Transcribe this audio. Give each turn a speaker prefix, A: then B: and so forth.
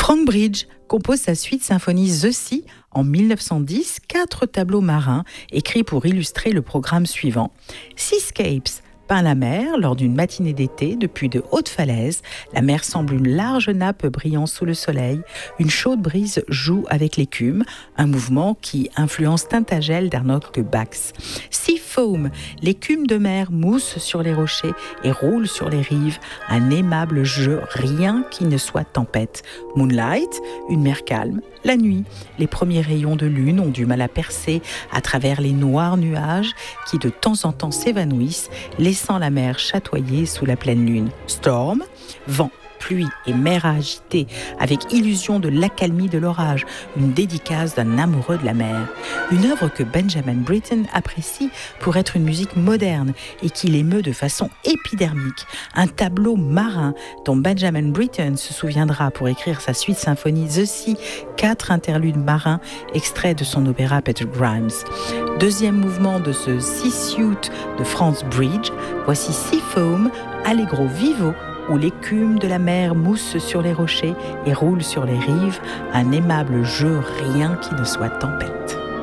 A: Frank Bridge compose sa suite symphonie The Sea en 1910, 4 tableaux marins écrits pour illustrer le programme suivant. Seascapes peint la mer lors d'une matinée d'été depuis de hautes falaises. La mer semble une large nappe brillant sous le soleil. Une chaude brise joue avec l'écume, un mouvement qui influence Tintagel d'Arnold Bax. Sea Foam, l'écume de mer mousse sur les rochers et roule sur les rives. Un aimable jeu, rien qui ne soit tempête. Moonlight, une mer calme. La nuit, les premiers rayons de lune ont du mal à percer à travers les noirs nuages qui de temps en temps s'évanouissent, laissant la mer chatoyer sous la pleine lune. Storm, vent, pluie et mer agitée, avec illusion de l'accalmie de l'orage, une dédicace d'un amoureux de la mer. Une œuvre que Benjamin Britten apprécie pour être une musique moderne et qui l'émeut de façon épidermique. Un tableau marin dont Benjamin Britten se souviendra pour écrire sa suite symphonie The Sea, 4 interludes marins extraits de son opéra Peter Grimes. Deuxième mouvement de ce Sea Suite de Franz Bridge, voici Sea Foam, allegro vivo, où l'écume de la mer mousse sur les rochers et roule sur les rives, un aimable jeu, rien qui ne soit tempête.